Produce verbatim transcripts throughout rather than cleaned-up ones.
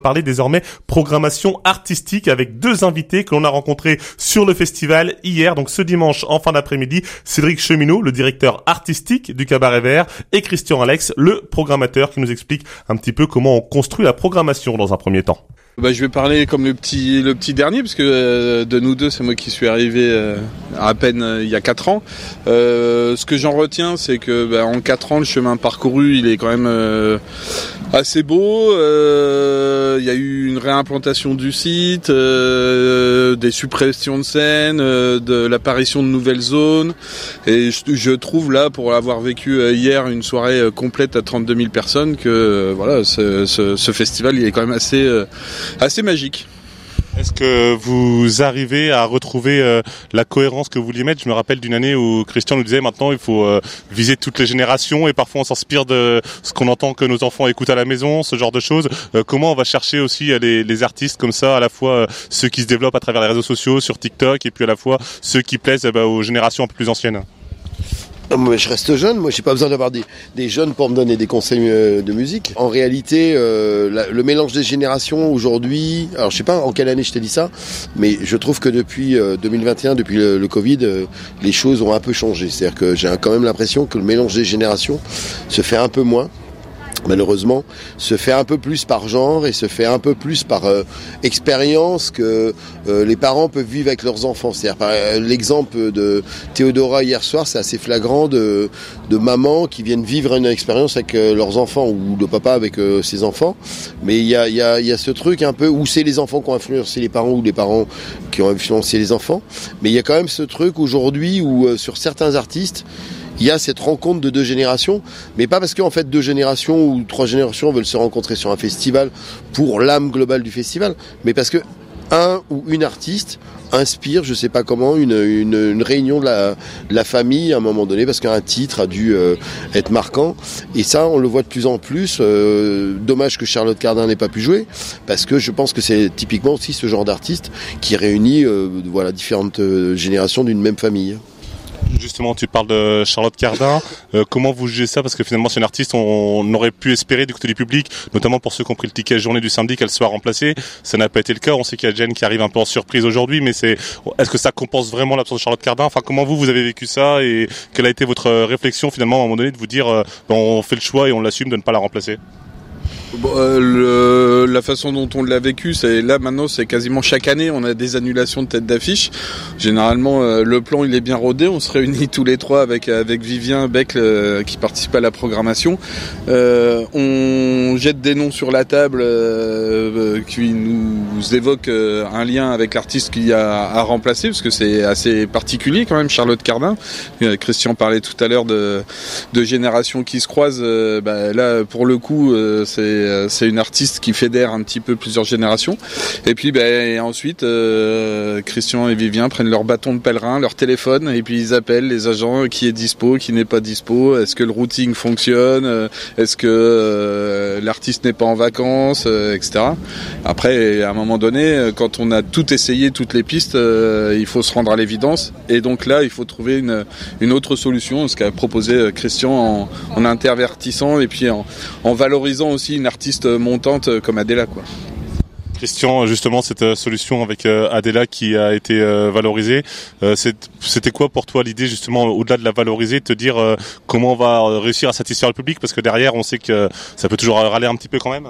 Parler désormais programmation artistique avec deux invités que l'on a rencontrés sur le festival hier, donc ce dimanche en fin d'après-midi, Cédric Cheminot, le directeur artistique du Cabaret Vert, et Christian Alex, le programmateur, qui nous explique un petit peu comment on construit la programmation dans un premier temps. Bah, je vais parler comme le petit le petit dernier parce que euh, de nous deux c'est moi qui suis arrivé euh, à peine euh, il y a quatre ans. Euh, ce que j'en retiens c'est que bah, en quatre ans le chemin parcouru il est quand même euh, assez beau. Euh, il y a eu une réimplantation du site, euh, des suppressions de scènes, euh, de l'apparition de nouvelles zones et je, je trouve là pour avoir vécu euh, hier une soirée euh, complète à trente-deux mille personnes que euh, voilà ce, ce, ce festival il est quand même assez euh, assez magique. Est-ce que vous arrivez à retrouver euh, la cohérence que vous vouliez mettre ? Je me rappelle d'une année où Christian nous disait maintenant il faut euh, viser toutes les générations et parfois on s'inspire de ce qu'on entend que nos enfants écoutent à la maison, ce genre de choses. Euh, comment on va chercher aussi euh, les, les artistes comme ça, à la fois euh, ceux qui se développent à travers les réseaux sociaux, sur TikTok, et puis à la fois ceux qui plaisent euh, bah, aux générations un peu plus anciennes ? Moi, je reste jeune, moi j'ai pas besoin d'avoir des, des jeunes pour me donner des conseils euh, de musique. En réalité, euh, la, le mélange des générations aujourd'hui, alors je sais pas en quelle année je t'ai dit ça, mais je trouve que depuis euh, deux mille vingt et un, depuis le, le Covid, euh, les choses ont un peu changé. C'est-à-dire que j'ai quand même l'impression que le mélange des générations se fait un peu moins. Malheureusement, se fait un peu plus par genre et se fait un peu plus par euh, expérience que euh, les parents peuvent vivre avec leurs enfants. C'est-à-dire par, euh, l'exemple de Théodora hier soir, c'est assez flagrant de, de mamans qui viennent vivre une expérience avec euh, leurs enfants ou de papa avec euh, ses enfants. Mais il y a, y, a, y a ce truc un peu où c'est les enfants qui ont influencé les parents ou les parents qui ont influencé les enfants. Mais il y a quand même ce truc aujourd'hui où euh, sur certains artistes, il y a cette rencontre de deux générations, mais pas parce qu'en fait deux générations ou trois générations veulent se rencontrer sur un festival pour l'âme globale du festival, mais parce que un ou une artiste inspire, je sais pas comment, une, une, une réunion de la, de la famille à un moment donné, parce qu'un titre a dû euh, être marquant, et ça on le voit de plus en plus. Euh, dommage que Charlotte Cardin n'ait pas pu jouer, parce que je pense que c'est typiquement aussi ce genre d'artiste qui réunit euh, voilà, différentes euh, générations d'une même famille. Justement, tu parles de Charlotte Cardin. Euh, comment vous jugez ça ? Parce que finalement, c'est une artiste, on, on aurait pu espérer du côté du public, notamment pour ceux qui ont pris le ticket journée du samedi, qu'elle soit remplacée. Ça n'a pas été le cas. On sait qu'il y a Jen qui arrive un peu en surprise aujourd'hui, mais c'est, est-ce que ça compense vraiment l'absence de Charlotte Cardin ? Enfin, comment vous, vous avez vécu ça et quelle a été votre réflexion finalement à un moment donné de vous dire, euh, ben, on fait le choix et on l'assume de ne pas la remplacer ? Bon, euh, le, la façon dont on l'a vécu, c'est là maintenant, c'est quasiment chaque année, on a des annulations de tête d'affiche. Généralement, euh, le plan il est bien rodé. On se réunit tous les trois avec avec Vivien Beck euh, qui participe à la programmation. Euh, on jette des noms sur la table euh, qui nous évoquent euh, un lien avec l'artiste qu'il y a à remplacer, parce que c'est assez particulier quand même. Charlotte Cardin. Euh, Christian parlait tout à l'heure de de générations qui se croisent. Euh, bah, là, pour le coup, euh, c'est c'est une artiste qui fédère un petit peu plusieurs générations. Et puis ben, et ensuite, euh, Christian et Vivien prennent leur bâton de pèlerin, leur téléphone, et puis ils appellent les agents qui est dispo, qui n'est pas dispo, est-ce que le routing fonctionne, est-ce que euh, l'artiste n'est pas en vacances, euh, et cetera. Après, à un moment donné, quand on a tout essayé, toutes les pistes, euh, il faut se rendre à l'évidence. Et donc là, il faut trouver une, une autre solution, ce qu'a proposé Christian en, en intervertissant et puis en, en valorisant aussi une artiste montante comme Adela, quoi. Christian, justement, cette solution avec Adela qui a été valorisée, c'était quoi pour toi l'idée, justement, au-delà de la valoriser, de te dire comment on va réussir à satisfaire le public, parce que derrière, on sait que ça peut toujours râler un petit peu quand même.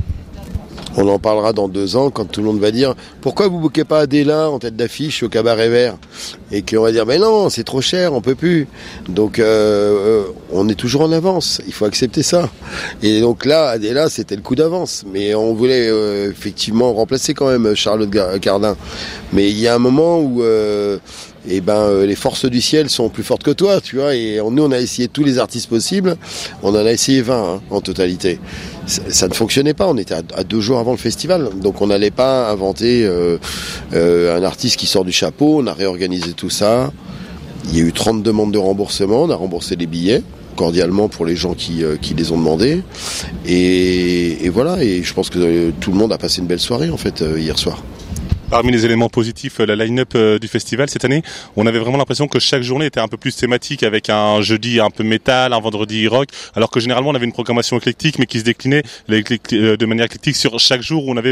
On en parlera dans deux ans quand tout le monde va dire pourquoi vous bouquez pas Adela en tête d'affiche au Cabaret Vert, et qu'on va dire mais non, c'est trop cher, on peut plus. Donc euh, on est toujours en avance, il faut accepter ça. Et donc là, Adela, c'était le coup d'avance, mais on voulait euh, effectivement remplacer quand même Charlotte Cardin. Mais il y a un moment où euh, et ben euh, les forces du ciel sont plus fortes que toi, tu vois. Et nous, on a essayé tous les artistes possibles, on en a essayé vingt hein, en totalité. Ça, ça ne fonctionnait pas, on était à, à deux jours avant le festival, donc on n'allait pas inventer euh, euh, un artiste qui sort du chapeau. On a réorganisé tout ça. Il y a eu trente demandes de remboursement, on a remboursé les billets cordialement pour les gens qui, euh, qui les ont demandés. Et, et voilà, et je pense que euh, tout le monde a passé une belle soirée en fait euh, hier soir. Parmi les éléments positifs, la line-up du festival cette année, on avait vraiment l'impression que chaque journée était un peu plus thématique, avec un jeudi un peu métal, un vendredi rock, alors que généralement on avait une programmation éclectique mais qui se déclinait de manière éclectique sur chaque jour où on avait